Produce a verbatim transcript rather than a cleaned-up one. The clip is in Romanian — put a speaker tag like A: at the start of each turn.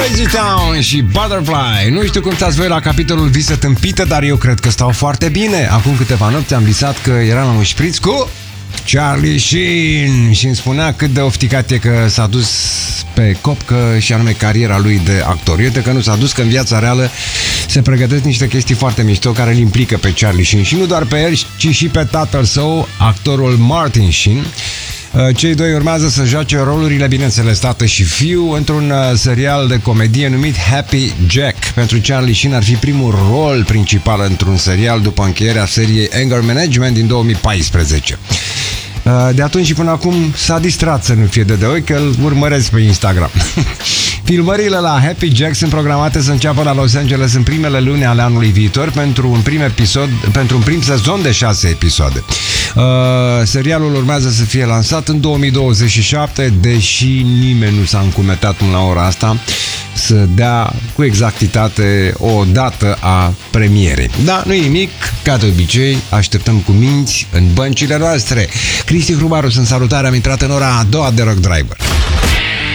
A: Crazy Town și Butterfly. Nu știu cum stați voi la capitolul vise tâmpită, dar eu cred că stau foarte bine. Acum câteva nopți am visat că eram la un șpriț cu Charlie Sheen și îmi spunea cât de ofticat e că s-a dus pe copcă și anume cariera lui de actor. Iată că nu s-a dus, că în viața reală se pregătesc niște chestii foarte mișto care îl implică pe Charlie Sheen și nu doar pe el, ci și pe tatăl său, actorul Martin Sheen. Cei doi urmează să joace rolurile, bineînțeles, tată și fiu, într-un serial de comedie numit Happy Jack. Pentru Charlie Sheen ar fi primul rol principal într-un serial după încheierea seriei Anger Management din două mii paisprezece. De atunci și până acum s-a distrat să nu fie de de ochi, că îl urmăresc pe Instagram. Filmările la Happy Jack sunt programate să înceapă la Los Angeles în primele luni ale anului viitor pentru un prim episod, pentru un prim sezon de șase episoade. Uh, serialul urmează să fie lansat în două mii douăzeci și șapte, deși nimeni nu s-a încumetat până la ora asta să dea cu exactitate o dată a premierei. Da, nu e nimic, ca de obicei, așteptăm cu minți în băncile noastre. Cristi Hrubaru, sunt salutare, am intrat în ora a doua de Rock Driver.